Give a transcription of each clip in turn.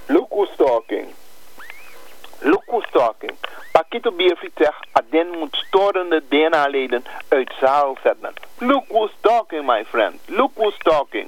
Loco stalking. Loco stalking. Pakito Biervliet zegt, Aden moet storende DNA-leden uit zaal zetten. Loco stalking, my friend. Loco stalking.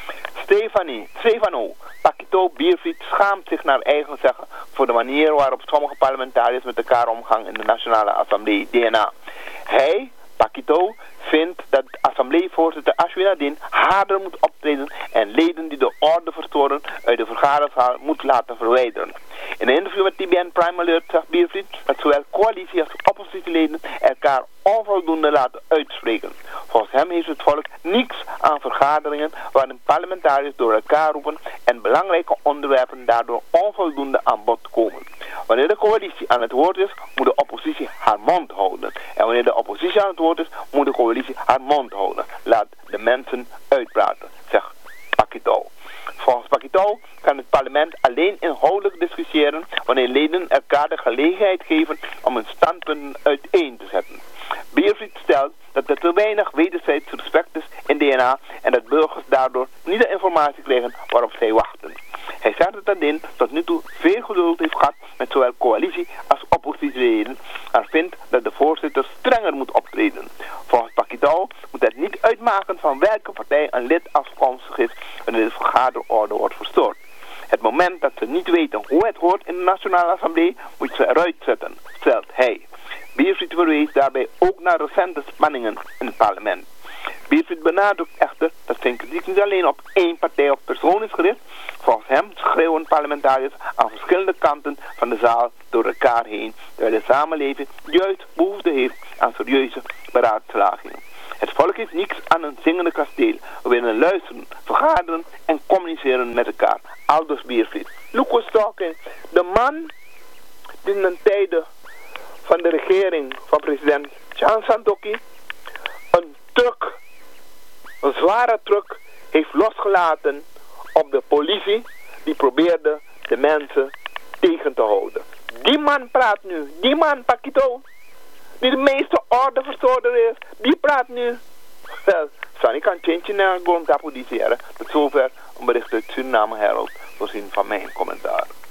Stefano, Pakito Biervliet schaamt zich naar eigen zeggen voor de manier waarop sommige parlementariërs met elkaar omgaan in de Nationale Assemblée DNA. Hij, Pakito, vindt dat assembleevoorzitter Ashwin harder moet optreden en leden die de orde verstoren uit de vergaderzaal moet laten verwijderen. In een interview met TBN Prime Alert zegt Biervliet dat zowel coalitie als oppositieleden elkaar onvoldoende laten uitspreken. Volgens hem heeft het volk niets aan vergaderingen waarin parlementariërs door elkaar roepen en belangrijke onderwerpen daardoor onvoldoende aan bod komen. Wanneer de coalitie aan het woord is, moet de oppositie haar mond houden. En wanneer de oppositie aan het woord is, moet de coalitie haar mond houden. Laat de mensen uitpraten, zegt Pakito. Volgens Pakito kan het parlement alleen inhoudelijk discussiëren wanneer leden elkaar de gelegenheid geven om hun standpunten uiteen te zetten. Biervliet stelt dat er te weinig wederzijds respect is in DNA en dat burgers daardoor niet de informatie krijgen waarop zij wachten. Hij zegt dat Adin tot nu toe veel geduld heeft gehad met zowel coalitie als oppositieleden en vindt dat de voorzitter strenger moet optreden. Volgens Pakito moet het niet uitmaken van welke partij een lid afkomstig is wanneer de vergaderorde wordt verstoord. Het moment dat ze niet weten hoe het hoort in de Nationale Assemblée moet ze eruit zetten, stelt hij. Biervliet verwees daarbij ook naar recente spanningen in het parlement. Biervliet benadrukt echter dat zijn kritiek niet alleen op één partij of persoon is gericht. Volgens hem schreeuwen parlementariërs aan verschillende kanten van de zaal door elkaar heen, terwijl de samenleving juist behoefte heeft aan serieuze beraadslagingen. Het volk heeft niets aan een zingende kasteel. We willen luisteren, vergaderen en communiceren met elkaar. Aldus Biervliet. Loco stalking. De man die in de tijden van de regering van president Chan Santoki een zware truck heeft losgelaten op de politie die probeerde de mensen tegen te houden. Die man praat nu, die man Pakito, die de meeste ordeverstoorder is, die praat nu. Wel, Sonny kan tjintje naar gewoon kapodiseren. Tot zover een bericht uit Suriname Herald, voorzien van mijn commentaar.